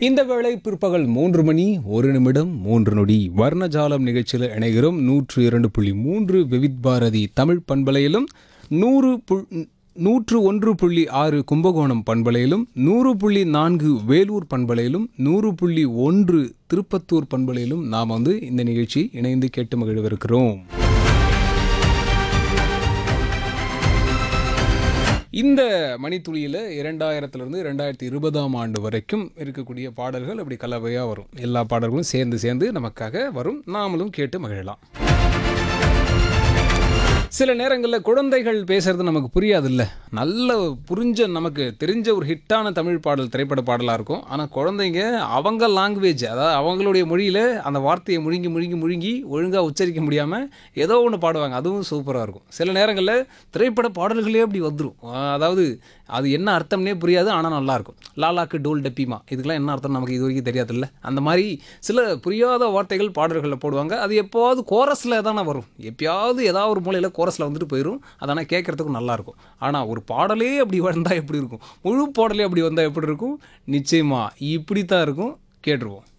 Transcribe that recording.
இந்த வேளை பிற்பகல் 3 மணி 1 நிமிடம் 3 நொடி வர்ணஜாலம் நிகழ்ச்சியில் இணைகிறோம். 102.3 விவித் பாரதி தமிழ் பண்பலையிலும் 101.6 கும்பகோணம் பண்பலையிலும் 100.4 வேலூர் பண்பலையிலும் 100.1 திருப்பத்தூர் பண்பலையிலும் நாம் இந்த நிகழ்ச்சி இணைந்து கேட்டு மகிழவிருக்கிறோம். இந்த மணித்துளியில் 2000 2020 ஆண்டு வரைக்கும் இருக்கக்கூடிய பாடல்கள் அப்படி கலவையாக வரும். எல்லா பாடல்களும் சேர்ந்து நமக்காக வரும். நாமளும் கேட்டு மகிழலாம். சில நேரங்களில் குழந்தைகள் பேசுறது நமக்கு புரியாதுல்ல. நல்ல நமக்கு தெரிஞ்ச ஒரு ஹிட்டான தமிழ் பாடல், திரைப்பட பாடலாக இருக்கும். ஆனால் குழந்தைங்க அவங்க லாங்குவேஜ், அதாவது அவங்களுடைய மொழியில் அந்த வார்த்தையை முழுங்கி ஒழுங்காக உச்சரிக்க முடியாமல் ஏதோ ஒன்று பாடுவாங்க. அதுவும் சூப்பராக இருக்கும். சில நேரங்களில் திரைப்பட பாடல்களே அப்படி வந்துடும். அதாவது அது என்ன அர்த்தம்னே புரியாது, ஆனால் நல்லாயிருக்கும். லாலாக்கு டோல் டப்பிமா, இதுக்கெல்லாம் என்ன அர்த்தம் நமக்கு இது வரைக்கும் தெரியாதுல்ல. அந்த மாதிரி சில புரியாத வார்த்தைகள் பாடல்களில் போடுவாங்க. அது எப்போவாவது கோரஸில் தானே வரும். எப்பயாவது ஏதாவது ஒரு மூலையில் கோரஸில் வந்துட்டு போயிடும். அதனால் கேட்குறதுக்கும் நல்லாயிருக்கும். ஆனால் ஒரு பாடலே அப்படி வந்தால் எப்படி இருக்கும், முழு பாடலே அப்படி வந்தால் எப்படி இருக்கும், நிச்சயமாக இப்படி தான் இருக்கும். கேட்டுருவோம்.